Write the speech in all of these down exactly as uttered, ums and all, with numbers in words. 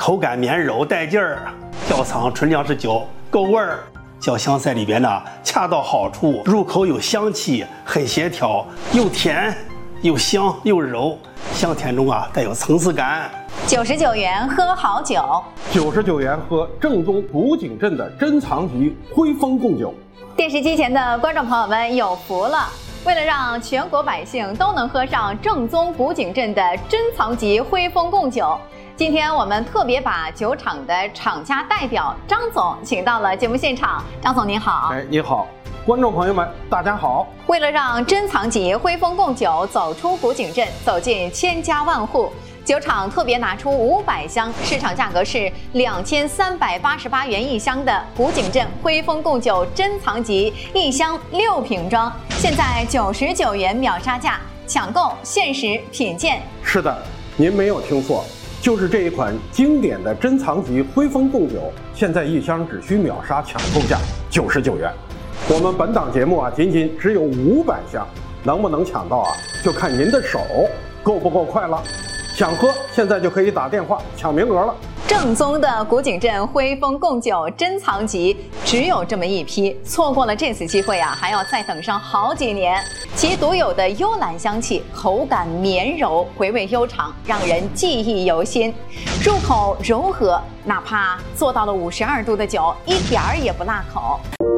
口感绵柔带劲儿，窖藏纯粮食酒够味儿。酒香在里边呢，恰到好处，入口有香气，很协调，又甜又香又柔，香甜中啊带有层次感。 九十九元喝好酒， 九十九元喝正宗古井镇的珍藏级徽丰贡酒。 电视机前的观众朋友们有福了！为了让全国百姓都能喝上正宗古井镇的珍藏级徽丰贡酒，今天我们特别把酒厂的厂家代表张总请到了节目现场。张总您好。 哎，你好，观众朋友们大家好。 为了让珍藏级徽丰贡酒走出古井镇，走进千家万户，酒厂特别拿出五百箱，市场价格是两千三百八十八元一箱的古井镇徽丰贡酒珍藏级，一箱六瓶装，现在九十九元秒杀价，抢购限时品鉴。 是的，您没有听错，就是这一款经典的珍藏级徽丰贡酒，现在一箱只需秒杀抢购价九十九元。我们本档节目啊，仅仅只有五百箱，能不能抢到啊，就看您的手够不够快了。想喝，现在就可以打电话抢名额了。 正宗的古井镇徽丰贡酒珍藏级只有这么一批，错过了这次机会啊，还要再等上好几年。其独有的幽兰香气，口感绵柔，回味悠长，让人记忆犹新。入口柔和，哪怕做到了五十二度的酒，一点儿也不辣口。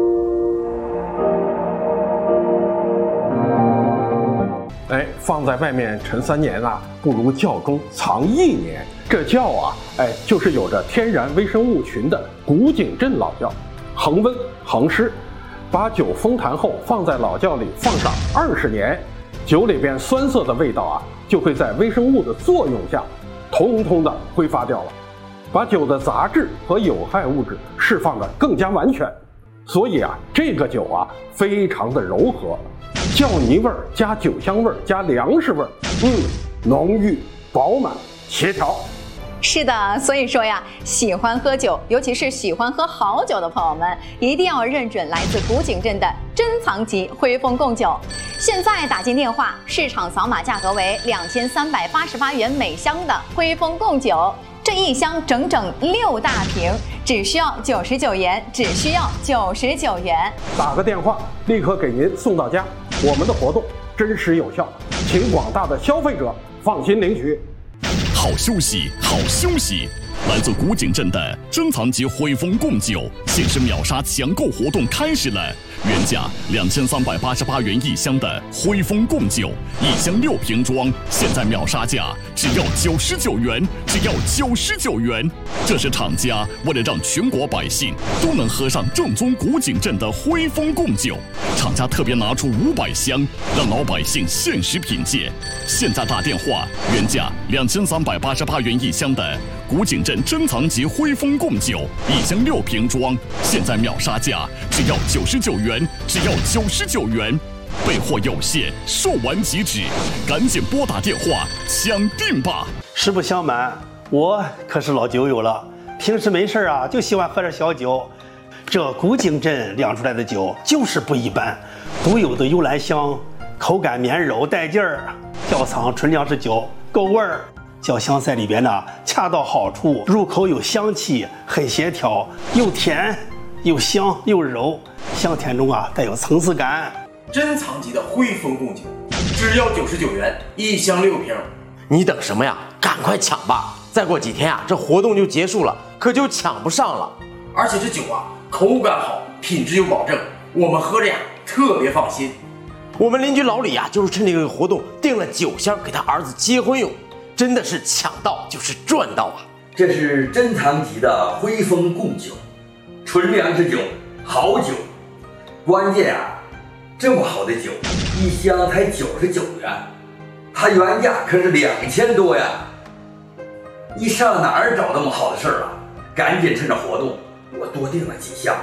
哎，放在外面陈三年啊，不如窖中藏一年。这窖啊，哎，就是有着天然微生物群的古井镇老窖，恒温恒湿，把酒封坛后放在老窖里放上二十年，酒里边酸涩的味道啊，就会在微生物的作用下，通通的挥发掉了，把酒的杂质和有害物质释放的更加完全。所以啊，这个酒啊，非常的柔和。窖泥味儿加酒香味儿加粮食味儿，嗯，浓郁饱满协调。 是的，所以说呀，喜欢喝酒，尤其是喜欢喝好酒的朋友们，一定要认准来自古井镇的珍藏级徽丰贡酒。现在打进电话，市场扫码价格为两千三百八十八元每箱的徽丰贡酒，这一箱整整六大瓶，只需要九十九元，只需要九十九元。 打个电话，立刻给您送到家。我们的活动真实有效，请广大的消费者放心领取。 好休息，好休息！来自古井镇的珍藏级徽丰贡酒限时秒杀抢购活动开始了，原价两千三百八十八元一箱的徽丰贡酒，一箱六瓶装，现在秒杀价只要九十九元，只要九十九元。这是厂家为了让全国百姓都能喝上正宗古井镇的徽丰贡酒，厂家特别拿出五百箱，让老百姓限时品鉴。现在打电话，原价两千三百八十八元一箱的古井镇珍藏级徽丰贡酒，一箱六瓶装，现在秒杀价只要九十九元，只要九十九元。备货有限，售完即止，赶紧拨打电话抢订吧！ 实不相瞒，我可是老酒友了，平时没事啊就喜欢喝点小酒。这古井镇酿出来的酒就是不一般，独有的幽兰香，口感绵柔带劲儿，窖藏纯粮食酒够味儿。酒香在里边呢，恰到好处，入口有香气，很协调，又甜又香又柔，香甜中啊带有层次感。 珍藏级的徽丰贡酒，只要九十九元一箱六瓶。 你等什么呀？赶快抢吧！再过几天啊，这活动就结束了，可就抢不上了。 而且这酒啊，口感好，品质有保证，我们喝着呀特别放心。 我们邻居老李呀、啊，就是趁这个活动订了酒箱给他儿子结婚用。真的是抢到就是赚到啊！ 这是珍藏级的徽丰贡酒，纯粮食酒，好酒。关键啊，这么好的酒，一箱才九十九元，它原价可是两千多呀！你上哪儿找那么好的事儿啊？赶紧趁着活动，我多订了几箱。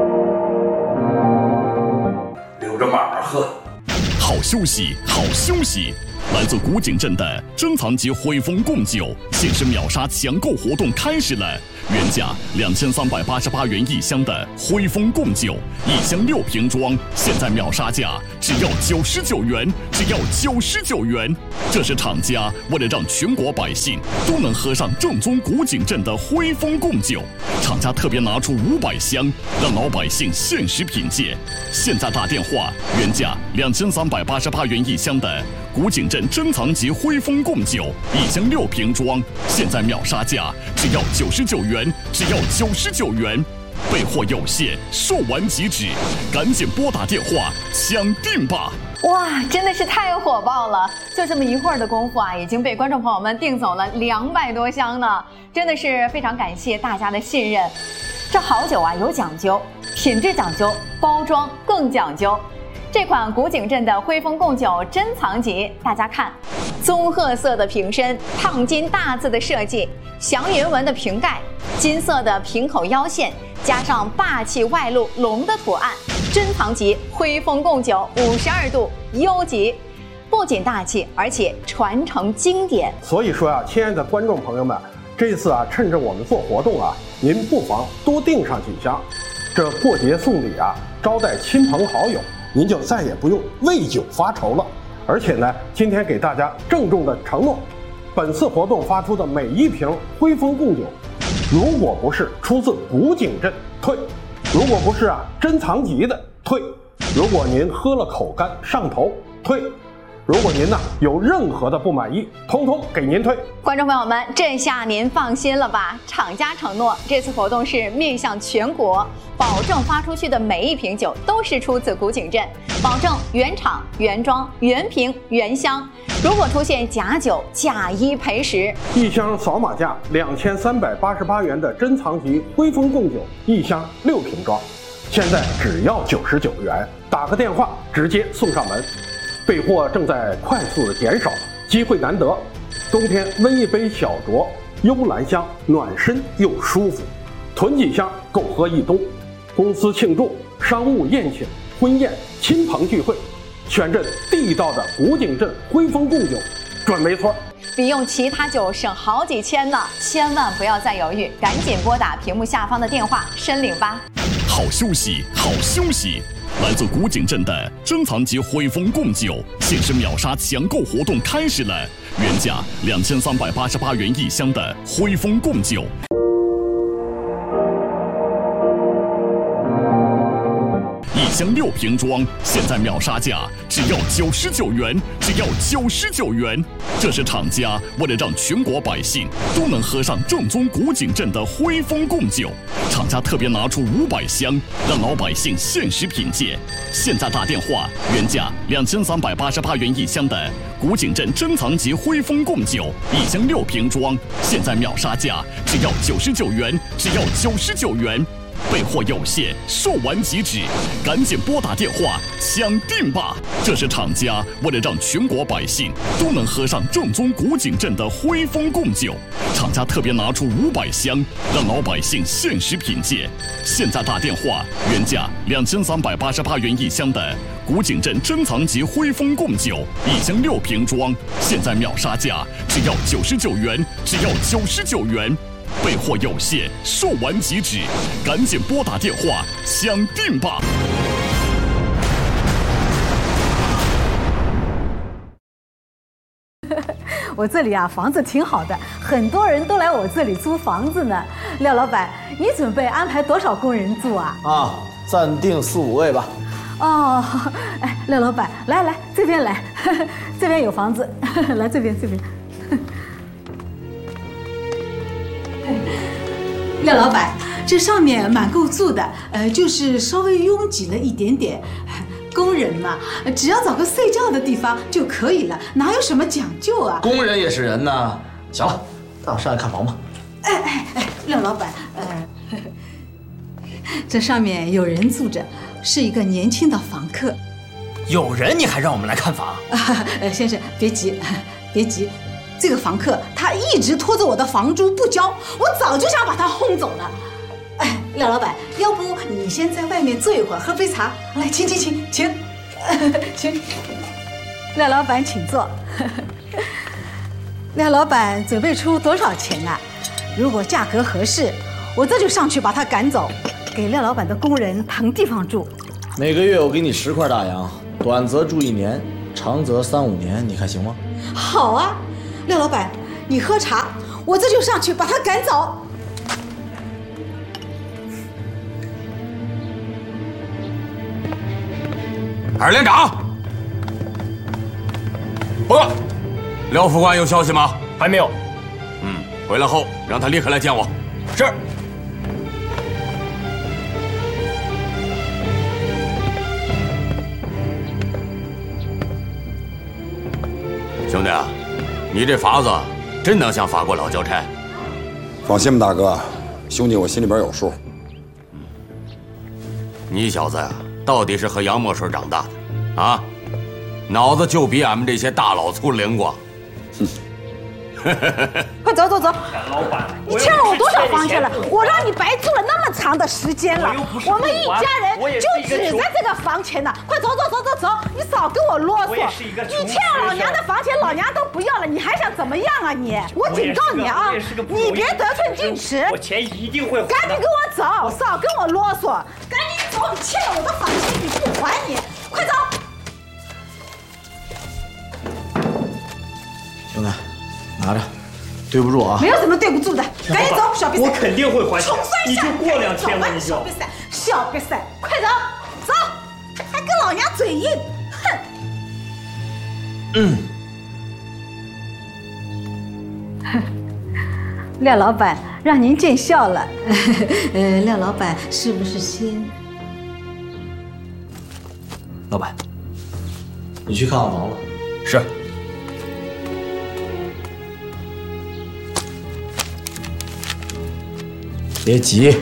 留着慢慢喝。 好休息，好休息！ 来自古井镇的珍藏级汇丰贡酒限时秒杀抢购活动开始了！原价两千三百八十八元一箱的汇丰贡酒，一箱六瓶装，现在秒杀价只要九十九元，只要九十九元。这是厂家为了让全国百姓都能喝上正宗古井镇的汇丰贡酒，厂家特别拿出五百箱，让老百姓限时品鉴。现在打电话，原价两千三百八十八元一箱的古井镇珍藏级汇丰贡酒，一箱六瓶装，现在秒杀价只要九十九元，只要九十九元。备货有限，售完即止，赶紧拨打电话抢订吧！ 哇，真的是太火爆了！就这么一会儿的功夫啊，已经被观众朋友们订走了两百多箱呢，真的是非常感谢大家的信任。这好酒啊有讲究，品质讲究，包装更讲究。这款古井镇的汇丰贡酒珍藏级，大家看，棕褐色的瓶身，烫金大字的设计，祥云纹的瓶盖，金色的瓶口腰线，加上霸气外露龙的图案，珍藏级汇丰贡酒五十二度优级，不仅大气，而且传承经典。 所以说啊，亲爱的观众朋友们，这次啊，趁着我们做活动啊，您不妨多订上几箱，这过节送礼啊，招待亲朋好友，您就再也不用为酒发愁了。而且呢，今天给大家郑重的承诺，本次活动发出的每一瓶汇丰贡酒，如果不是出自古井镇退，如果不是啊珍藏级的退，如果您喝了口干上头退，如果您呢有任何的不满意，通通给您退。 观众朋友们，这下您放心了吧？厂家承诺，这次活动是面向全国，保证发出去的每一瓶酒都是出自古井镇，保证原厂、原装、原瓶、原箱。如果出现假酒，假一赔十。 一箱扫码价两千三百八十八元的珍藏级汇丰贡酒，一箱六瓶装，现在只要九十九元，打个电话直接送上门。备货正在快速的减少，机会难得，冬天温一杯小酌，幽兰香，暖身又舒服，囤几箱够喝一冬。公司庆祝、商务宴请、婚宴、亲朋聚会，选这地道的古井镇汇丰贡酒，准没错。 比用其他酒省好几千呢，千万不要再犹豫，赶紧拨打屏幕下方的电话申领吧。 好休息，好休息！来自古井镇的珍藏级汇丰贡酒限时秒杀抢购活动开始了，原价两千三百八十八元一箱的汇丰贡酒，一箱六瓶装，现在秒杀价只要九十九元，只要九十九元。这是厂家为了让全国百姓都能喝上正宗古井镇的汇丰贡酒，厂家特别拿出五百箱，让老百姓限时品鉴。现在打电话，原价两千三百八十八元一箱的古井镇珍藏级汇丰贡酒，一箱六瓶装，现在秒杀价只要九十九元，只要九十九元。备货有限，售完即止，赶紧拨打电话抢订吧！这是厂家为了让全国百姓都能喝上正宗古井镇的汇丰贡酒，厂家特别拿出五百箱，让老百姓限时品鉴。现在打电话，原价两千三百八十八元一箱的古井镇珍藏级汇丰贡酒，一箱六瓶装，现在秒杀价只要九十九元，只要九十九元。备货有限，售完即止，赶紧拨打电话抢订吧！ 我这里啊，房子挺好的，很多人都来我这里租房子呢。廖老板，你准备安排多少工人住啊？ 啊，暂定四五位吧。 哦，哎，廖老板，来来，这边来，呵呵这边有房子，呵呵来这边这边。廖老板，这上面蛮够住的，呃，就是稍微拥挤了一点点。工人嘛，只要找个睡觉的地方就可以了，哪有什么讲究啊？ 工人也是人呐。行了，带我上来看房吧。 哎哎哎，廖老板，呃，呵呵这上面有人住着，是一个年轻的房客。 有人你还让我们来看房？ 啊，呃，先生别急，别急。这个房客他一直拖着我的房租不交，我早就想把他轰走了。哎，廖老板，要不你先在外面坐一会儿，喝杯茶。来，请请请请，请。 廖老板请坐。廖老板准备出多少钱啊？如果价格合适，我这就上去把他赶走，给廖老板的工人腾地方住。 每个月我给你十块大洋，短则住一年，长则三五年，你看行吗？ 好啊，廖老板，你喝茶，我这就上去把他赶走。 二连长，报告，廖副官有消息吗？ 还没有。 嗯，回来后让他立刻来见我。 是。 兄弟啊，你这法子真能向法国佬交差？ 放心吧，大哥，兄弟我心里边有数。 你小子呀，到底是和洋墨水长大的，啊，脑子就比俺们这些大老粗灵光。哼。 快走走走！ 钱老板， 你欠了我多少房钱了？我让你白住了那么长的时间了，我们一家人就只在这个房钱呢。快走走走走走！你少跟我啰嗦！你欠了老娘的房钱，老娘都不要了，你还想怎么样啊你？我警告你啊，你别得寸进尺！ 我钱一定会还。 赶紧跟我走，少跟我啰嗦！赶紧走！你欠了我的房钱，你不还你？快走！ 兄弟。拿着，对不住啊！ 没有什么对不住的，赶紧走，小瘪三！ 我肯定会还钱，你就过两天吧，你就。 小瘪三，小瘪三，快走，走，还跟老娘嘴硬，哼！嗯。廖老板，让您见笑了。呃，廖老板是不是先？ 老板，你去看看房子。 是。 别急，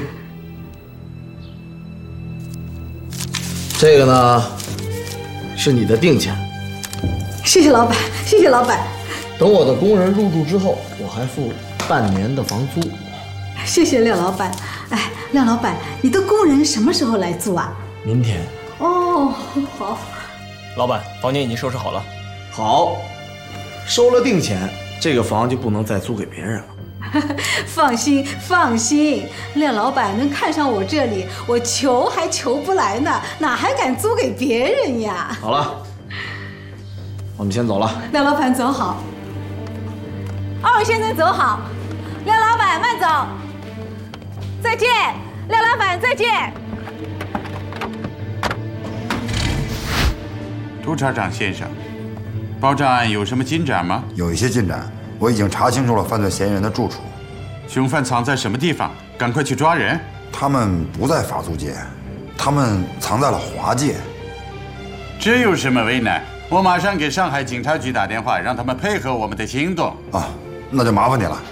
这个呢是你的定钱。 谢谢老板，谢谢老板。 等我的工人入住之后，我还付半年的房租。 谢谢廖老板。哎，廖老板，你的工人什么时候来住啊？ 明天。 哦，好。 老板，房间已经收拾好了。 好，收了定钱，这个房就不能再租给别人了。 放心放心，廖老板能看上我这里，我求还求不来呢，哪还敢租给别人呀？ 好了，我们先走了。 廖老板走好，二位先生走好，廖老板慢走，再见，廖老板再见。 督察长先生，爆炸案有什么进展吗？ 有一些进展。我已经查清楚了犯罪嫌疑人的住处， 凶犯藏在什么地方？赶快去抓人！ 他们不在法租界，他们藏在了华界。 这有什么为难？我马上给上海警察局打电话，让他们配合我们的行动。 啊，那就麻烦你了。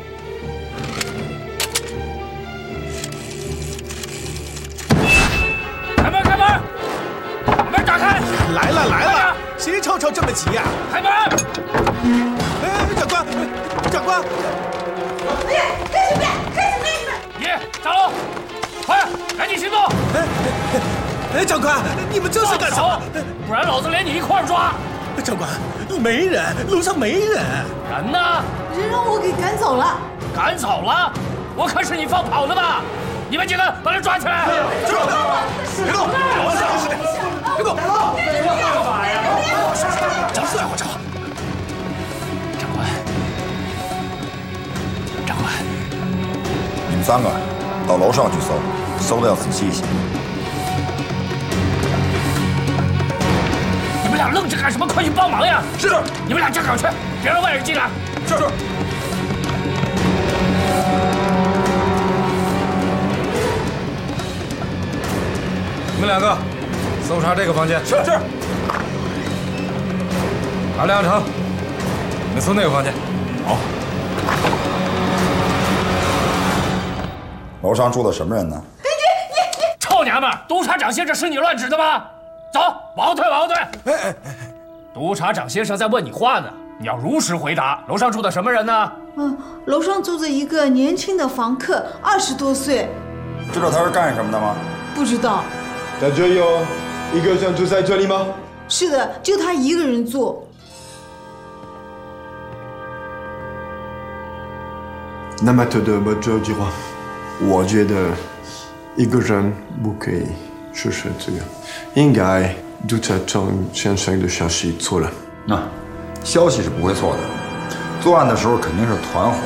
开门！开门！门打开！ 来了来了！谁吵吵这么急呀？ 开门！ 哎，长官，长官！ 哎，干什么呀？干什么呀你们？ 你站楼，快，赶紧行动！ 哎哎，长官，你们这是干什么？ 不然老子连你一块儿抓！ 长官，没人，楼上没人。 人呢？ 人让我给赶走了。 赶走了？我可是你放跑的吧？你们几个把他抓起来！ 别动！别动！别动！ 干嘛呀？ 找死我找！ 长官，长官， 你们三个到楼上去搜，搜的要仔细一些。 你们俩愣着干什么？快去帮忙呀！ 是。 你们俩站岗去，别让外人进来。 是。 你们两个搜查这个房间。 是是。 马亮成，你们搜那个房间。 好。楼上住的什么人呢？ 你你你！ 臭娘们儿！督察长先生是你乱指的吗？走，往后退，往后退。哎哎哎！督察长先生在问你话呢，你要如实回答。楼上住的什么人呢？ 嗯，楼上住着一个年轻的房客，二十多岁。 知道他是干什么的吗？ 不知道。 感觉有一个人住在这里吗？ 是的，就他一个人做。 那么他的这句话，我觉得一个人不可以实施这个，应该督察长先生的消息错了。 那、啊、消息是不会错的，作案的时候肯定是团伙，